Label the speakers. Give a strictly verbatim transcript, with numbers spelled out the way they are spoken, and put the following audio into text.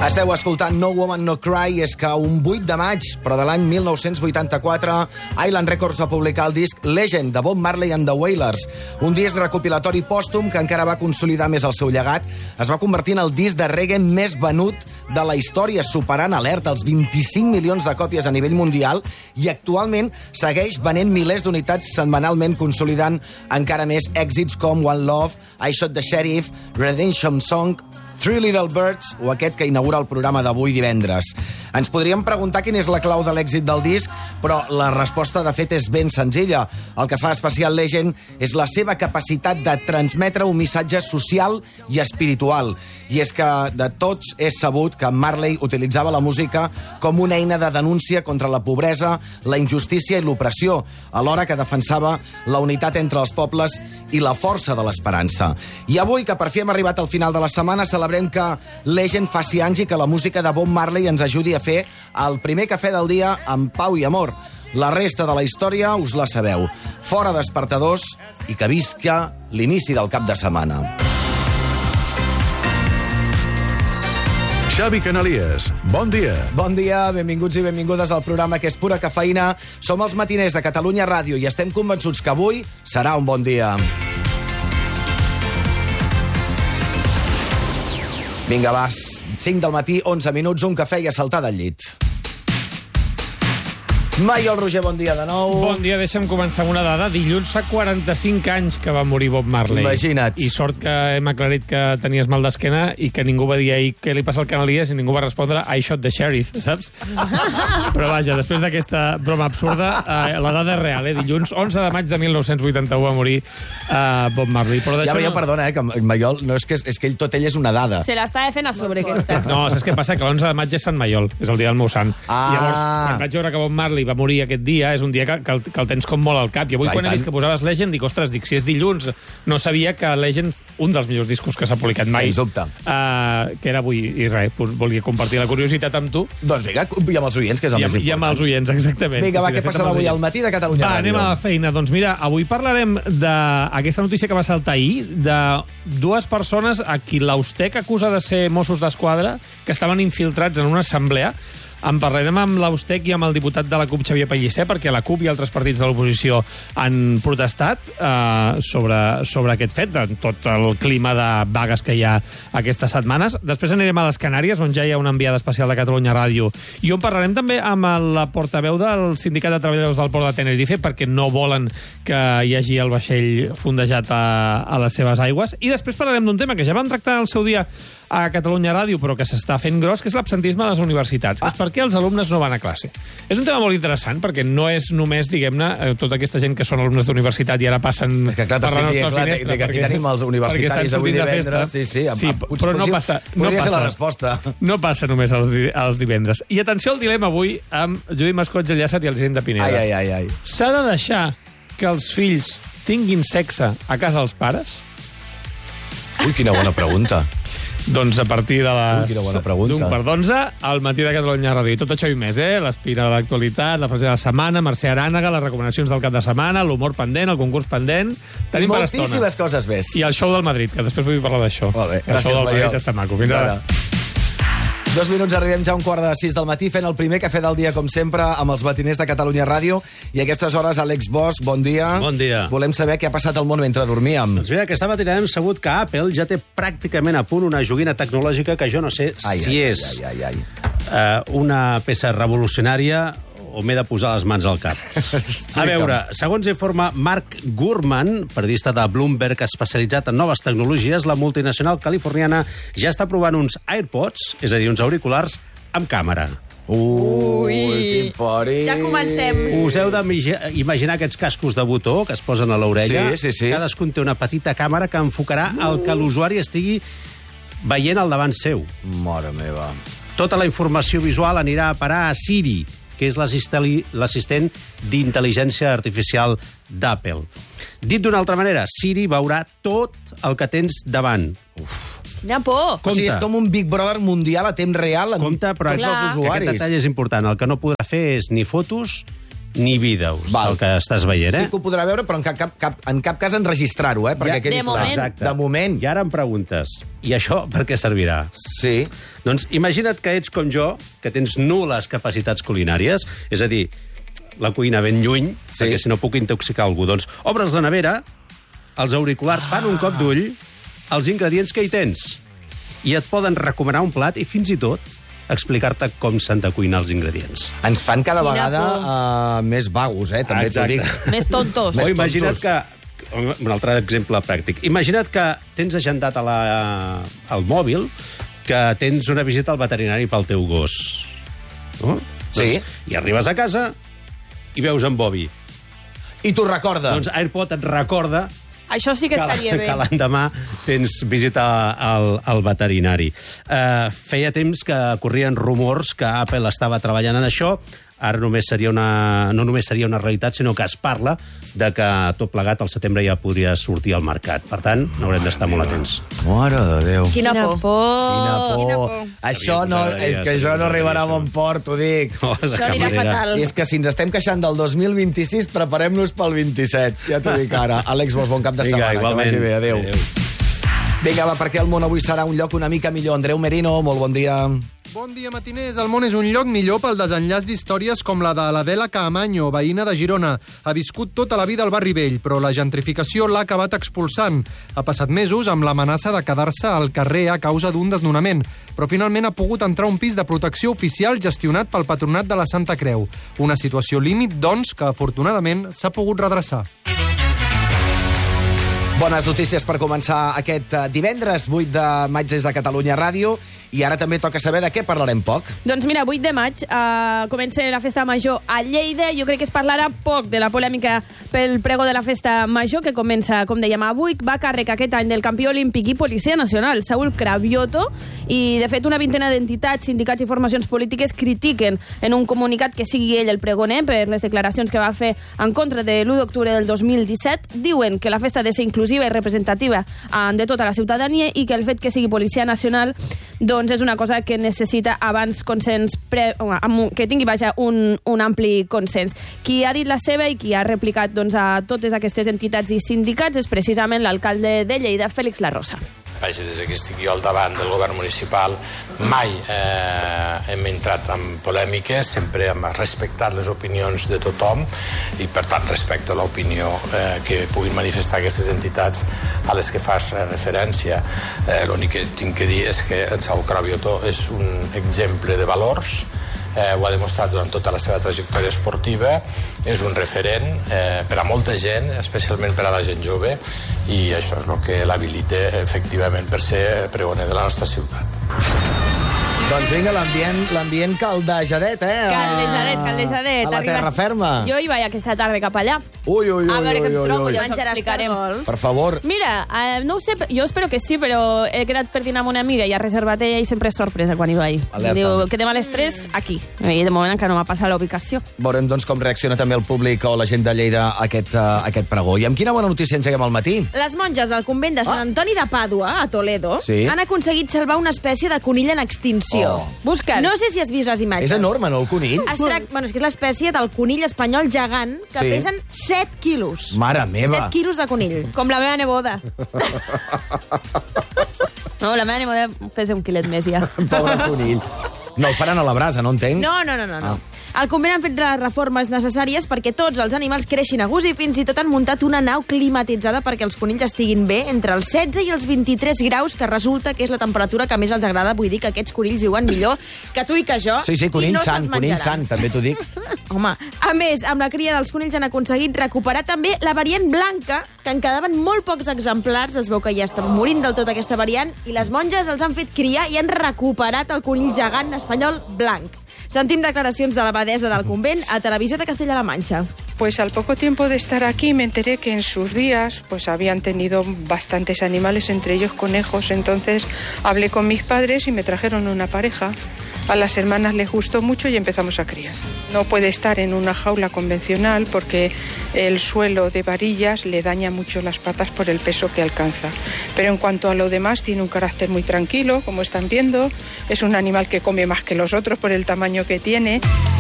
Speaker 1: Esteu escoltant No Woman No Cry, és que un vuit de maig, però de l'any mil nou-cents vuitanta-quatre, Island Records va publicar el disc Legend, de Bob Marley and the Wailers, un disc recopilatori pòstum que encara va consolidar més el seu llegat. Es va convertir en el disc de reggae més venut de la història, superant Alerta els vint-i-cinc milions de còpies a nivell mundial, i actualment segueix venent milers d'unitats setmanalment, consolidant encara més èxits com One Love, I Shot the Sheriff, Redemption Song, Three Little Birds o aquest que inaugura el programa d'avui divendres. Ens podríem preguntar quina és la clau de l'èxit del disc, però la resposta, de fet, és ben senzilla. El que fa especial Legend és la seva capacitat de transmetre un missatge social i espiritual. I és que de tots és sabut que Marley utilitzava la música com una eina de denúncia contra la pobresa, la injustícia i l'opressió, alhora que defensava la unitat entre els pobles i la força de l'esperança. I avui, que per fi hem arribat al final de la setmana, celebrem que Legend faci anys i que la música de Bob Marley ens ajudi a fer el primer cafè del dia amb pau i amor. La resta de la història us la sabeu. Fora despertadors i que visca l'inici del cap de setmana.
Speaker 2: Xavi Canalies, bon dia.
Speaker 1: Bon dia, benvinguts i benvingudes al programa que és pura cafeïna. Som els matiners de Catalunya Ràdio i estem convençuts que avui serà un bon dia. Vinga, va, cinc del matí, onze minuts, un cafè i a saltar del llit. Maiol Roger, bon dia de nou.
Speaker 3: Bon dia, deixa'm començar amb una dada. Dilluns fa quaranta-cinc anys que va morir Bob Marley.
Speaker 1: Imagina't.
Speaker 3: I sort que hem aclarit que tenies mal d'esquena i que ningú va dir ahir què li passa al Canalies i ningú va respondre I shot the sheriff, saps? Però vaja, després d'aquesta broma absurda, eh, la dada és real, eh? Dilluns, onze de maig de mil nou-cents vuitanta-u va morir eh, Bob Marley. Però
Speaker 1: ja, ja
Speaker 3: no...
Speaker 1: perdona, eh, que Maiol, no és que, és que ell, tot ell és una dada.
Speaker 4: Se l'estava fent a sobre, aquesta.
Speaker 3: No, saps què passa? Que l'onze de maig és Sant Maiol, és el dia del meu sant.
Speaker 1: Ah.
Speaker 3: Llavors, quan vaig veure que Bob Marley va morir aquest dia, és un dia que, que, el, que el tens com molt al cap. I avui, clar, quan he vist que posaves Legend, dic, ostres, dic, si és dilluns, no sabia que Legend, un dels millors discos que s'ha publicat mai,
Speaker 1: sens dubte,
Speaker 3: uh, que era avui, i res, volia compartir la curiositat amb tu.
Speaker 1: Doncs vinga, i amb els oients, que és el
Speaker 3: I,
Speaker 1: més important.
Speaker 3: I amb els oients, exactament.
Speaker 1: Vinga, va,
Speaker 3: sí,
Speaker 1: què passarà avui al matí de Catalunya
Speaker 3: Va,
Speaker 1: Ràdio?
Speaker 3: anem a la feina. Doncs mira, avui parlarem d'aquesta notícia que va saltar ahir, de dues persones a qui l'Austec acusa de ser Mossos d'Esquadra que estaven infiltrats en una assemblea. En parlarem amb l'Austec i amb el diputat de la CUP, Xavier Pellicer, perquè la CUP i altres partits de l'oposició han protestat eh, sobre, sobre aquest fet, en tot el clima de vagues que hi ha aquestes setmanes. Després anirem a les Canàries, on ja hi ha una enviada especial de Catalunya Ràdio, i on parlarem també amb la portaveu del Sindicat de Treballadors del Port de Tenerife, perquè no volen que hi hagi el vaixell fondejat a, a les seves aigües. I després parlarem d'un tema que ja vam tractar en el seu dia a Catalunya Ràdio, però que s'està fent gros, que és l'absentisme a les universitats. Ah. És per què els alumnes no van a classe. És un tema molt interessant, perquè no és només, diguem-ne, tota aquesta gent que són alumnes d'universitat i ara passen
Speaker 1: és que, clar,
Speaker 3: per la nostra
Speaker 1: clar,
Speaker 3: finestra.
Speaker 1: Que aquí tenim els universitaris avui divendres. Sí, sí, amb,
Speaker 3: sí,
Speaker 1: amb,
Speaker 3: però no passa. No
Speaker 1: podria
Speaker 3: passa,
Speaker 1: ser la resposta.
Speaker 3: No passa només els, els divendres. I atenció al dilema avui amb Judit Mascoig, el Llàcer i el Gent de Pineda.
Speaker 1: Ai, ai, ai, ai.
Speaker 3: S'ha de deixar que els fills tinguin sexe a casa dels pares?
Speaker 1: Ui, quina bona pregunta.
Speaker 3: Doncs a partir de les
Speaker 1: d'un
Speaker 3: per d'onze, al matí de Catalunya Ràdio. I tot això i més, eh? L'espina de l'actualitat, la frase de la setmana, Mercè Arànega, les recomanacions del cap de setmana, l'humor pendent, el concurs pendent. Tenim per estona.
Speaker 1: Moltíssimes coses més.
Speaker 3: I el show del Madrid, que després vull parlar d'això.
Speaker 1: Molt bé, gràcies,
Speaker 3: el show del
Speaker 1: Maiol.
Speaker 3: Madrid està maco. Fins ara.
Speaker 1: Dos minuts, arribem ja a un quart de sis del matí, fent el primer cafè del dia, com sempre, amb els matiners de Catalunya Ràdio. I a aquestes hores, Àlex Bosch, bon dia.
Speaker 5: Bon dia.
Speaker 1: Volem saber què ha passat al món mentre dormíem.
Speaker 5: Doncs mira, aquesta matina hem sabut que Apple ja té pràcticament a punt una joguina tecnològica que jo no sé
Speaker 1: ai,
Speaker 5: si
Speaker 1: ai,
Speaker 5: és
Speaker 1: ai, ai, ai.
Speaker 5: Uh, una peça revolucionària o m'he de posar les mans al cap. A veure, segons informa Mark Gurman, periodista de Bloomberg especialitzat en noves tecnologies, la multinacional californiana ja està provant uns AirPods, és a dir, uns auriculars, amb càmera.
Speaker 1: Ui, quin pori.
Speaker 4: Ja comencem.
Speaker 5: Us heu d'imaginar aquests cascos de botó que es posen a l'orella.
Speaker 1: Sí, sí, sí.
Speaker 5: Cadascun té una petita càmera que enfocarà el que l'usuari estigui veient al davant seu.
Speaker 1: Mare meva.
Speaker 5: Tota la informació visual anirà a parar a Siri, que és l'assistent d'intel·ligència artificial d'Apple. Dit d'una altra manera, Siri veurà tot el que tens davant.
Speaker 1: Uf.
Speaker 4: Quina por.
Speaker 1: O sigui, és com un Big Brother mundial a temps real amb
Speaker 5: Compte, però
Speaker 1: tots els
Speaker 5: aquest
Speaker 1: usuaris.
Speaker 5: detall és important. El que no podrà fer és ni fotos ni vídeos,
Speaker 1: Val.
Speaker 5: el que estàs veient, eh?
Speaker 1: Sí que ho podrà veure, però en cap, cap, en cap cas enregistrar-ho, eh? Perquè
Speaker 5: Ja-
Speaker 1: quedi
Speaker 4: De
Speaker 1: clar.
Speaker 4: moment.
Speaker 5: Exacte.
Speaker 1: De moment.
Speaker 5: I ara em preguntes, i això per què servirà?
Speaker 1: Sí.
Speaker 5: Doncs imagina't que ets com jo, que tens nul·les capacitats culinàries, és a dir, la cuina ben lluny,
Speaker 1: Sí.
Speaker 5: perquè si no puc intoxicar algú. Doncs obres la nevera, els auriculars fan un cop d'ull, els ingredients que hi tens, i et poden recomanar un plat i fins i tot explicar-te com s'han de cuinar els ingredients.
Speaker 1: Ens fan cada
Speaker 4: Quina
Speaker 1: vegada
Speaker 4: por.
Speaker 1: uh, més vagos, eh? També t'ho
Speaker 5: Exacte.
Speaker 1: dic.
Speaker 4: Més tontos.
Speaker 1: Més
Speaker 5: O imagina't
Speaker 1: tontos.
Speaker 5: que... Un altre exemple pràctic. Imagina't que tens agendat a la, al mòbil que tens una visita al veterinari pel teu gos. No?
Speaker 1: Sí.
Speaker 5: Doncs, I arribes a casa i veus en Bobby.
Speaker 1: I t'ho recorda.
Speaker 5: Doncs AirPod et recorda
Speaker 4: Això sí que
Speaker 5: que,
Speaker 4: estaria bé.
Speaker 5: que l'endemà tens visita al, al veterinari. Uh, feia temps que corrien rumors que Apple estava treballant en això. Ara només seria una, no només seria una realitat, sinó que es parla de que tot plegat al setembre ja podria sortir al mercat. Per tant, n'haurem d'estar molt atents.
Speaker 1: Mare de Déu.
Speaker 4: Quina,
Speaker 6: Quina
Speaker 4: por.
Speaker 1: Quina por.
Speaker 6: Quina por.
Speaker 1: Això
Speaker 5: Sabia que
Speaker 1: no,
Speaker 5: t'agradaria,
Speaker 1: és que
Speaker 5: sabia
Speaker 1: això
Speaker 5: que
Speaker 1: no arribarà a
Speaker 5: t'agradaria,
Speaker 1: bon port, t'ho dic.
Speaker 5: No, de
Speaker 6: Això
Speaker 5: cap
Speaker 6: anirà
Speaker 5: manera.
Speaker 6: fatal.
Speaker 1: I és que si ens estem queixant del dos mil vint-i-sis, preparem-nos pel vint-i-set. Ja t'ho dic ara. Àlex Bosch, bon cap de
Speaker 5: Vinga,
Speaker 1: setmana.
Speaker 5: igualment.
Speaker 1: Que vagi bé. Adéu. Vinga, va, perquè el món avui serà un lloc una mica millor. Andreu Merino, molt bon dia.
Speaker 7: Bon dia, matiners. El món és un lloc millor pel desenllaç d'històries com la de l'Adela Caamaño, veïna de Girona. Ha viscut tota la vida al barri vell, però la gentrificació l'ha acabat expulsant. Ha passat mesos amb l'amenaça de quedar-se al carrer a causa d'un desnonament, però finalment ha pogut entrar a un pis de protecció oficial gestionat pel Patronat de la Santa Creu. Una situació límit, doncs, que afortunadament s'ha pogut redreçar.
Speaker 1: Bones notícies per començar aquest eh, divendres, vuit de maig des de Catalunya Ràdio. I ara també toca saber de què parlarem poc.
Speaker 4: Doncs mira, vuit de maig uh, comença la festa major a Lleida. Jo crec que es parlarà poc de la polèmica pel pregó de la festa major, que comença, com dèiem, avui. Va a càrrec aquest any del campió olímpic i policia nacional, Saúl Cravioto, i de fet una vintena d'entitats, sindicats i formacions polítiques critiquen en un comunicat que sigui ell el pregoner per les declaracions que va fer en contra de l'u d'octubre del dos mil disset. Diuen que la festa ha de ser inclusiva i representativa uh, de tota la ciutadania i que el fet que sigui policia nacional doncs és una cosa que necessita abans consens pre, que tingui vaja, un, un ampli consens. Qui ha dit la seva i qui ha replicat doncs, a totes aquestes entitats i sindicats és precisament l'alcalde de Lleida, Félix Larrosa.
Speaker 8: Vaja, des que estic jo al davant del govern municipal mai eh, hem entrat en polèmiques, sempre hem respectat les opinions de tothom i per tant respecto l'opinió eh, que puguin manifestar aquestes entitats a les que fas referència. Eh, L'únic que tinc que dir és que en Saúl Cravioto és un exemple de valors, eh, ho ha demostrat durant tota la seva trajectòria esportiva, és un referent eh, per a molta gent, especialment per a la gent jove, i això és el que l'habilita efectivament per ser pregoner de la nostra ciutat.
Speaker 1: Doncs vinga, l'ambient l'ambient caldejadet, eh? A-
Speaker 4: Caldejadet, caldejadet.
Speaker 1: A la terra ferma.
Speaker 4: Jo hi vaig aquesta tarda cap allà.
Speaker 1: Ui, ui, ui,
Speaker 4: A veure
Speaker 1: ui,
Speaker 4: què em
Speaker 1: ui,
Speaker 4: trobo,
Speaker 1: ui.
Speaker 4: ja us
Speaker 6: Menjaràs
Speaker 4: explicarem.
Speaker 6: cargols?
Speaker 1: Per favor.
Speaker 4: Mira, eh, no ho sé, jo espero que sí, però he quedat per dinar amb una amiga i ha reservat ella i sempre és sorpresa quan hi vaig.
Speaker 1: Alerta.
Speaker 4: Diu, quedem a les tres aquí. I de moment encara no m'ha passat la ubicació.
Speaker 1: Veurem doncs, com reacciona també el públic o la gent de Lleida a aquest, uh, aquest pregó. I amb quina bona notícia engeguem al matí?
Speaker 6: Les monges del convent de Sant Antoni de Pàdua, a Toledo,
Speaker 1: Sí.
Speaker 6: han aconseguit salvar una espècie de conill en extinció.
Speaker 1: Oh.
Speaker 4: Busca't.
Speaker 6: No sé si has vist les imatges.
Speaker 1: És enorme, no, el conill?
Speaker 6: Es trac... bueno, és que és l'espècie del conill espanyol gegant que
Speaker 1: Sí.
Speaker 6: pesen set quilos.
Speaker 1: Mare meva.
Speaker 6: set quilos de conill.
Speaker 4: Com la meva neboda. No, la meva neboda pesa un quilet més ja.
Speaker 1: Pobre conill. No el faran a la brasa, no entenc?
Speaker 6: No, no, no, no. no.
Speaker 1: Ah.
Speaker 6: Al convent han fet les reformes necessàries perquè tots els animals creixin a gust i fins i tot han muntat una nau climatitzada perquè els conills estiguin bé entre els setze i els vint-i-tres graus, que resulta que és la temperatura que més els agrada. Vull dir que aquests conills viuen millor que tu i que jo.
Speaker 1: Sí, sí,
Speaker 6: i
Speaker 1: conill
Speaker 6: no
Speaker 1: sant,
Speaker 6: se'ls
Speaker 1: conill
Speaker 6: menjaran.
Speaker 1: sant, també t'ho dic.
Speaker 6: Home, a més, amb la cria dels conills han aconseguit recuperar també la variant blanca, que en quedaven molt pocs exemplars. Es veu que ja estan morint del tot aquesta variant, i les monges els han fet criar i han recuperat el conill gegant espanyol blanc. Sentim declaracions de l'abadesa del convent a Televisió de Castella-La Manxa.
Speaker 9: Pues al poco tiempo de estar aquí me enteré que en sus días pues habían tenido bastantes animales, entre ellos conejos. Entonces hablé con mis padres y me trajeron una pareja. A las hermanas les gustó mucho y empezamos a criar. No puede estar en una jaula convencional porque el suelo de varillas le daña mucho las patas por el peso que alcanza. Pero en cuanto a lo demás, tiene un carácter muy tranquilo, como están viendo. Es un animal que come más que los otros por el tamaño que tiene.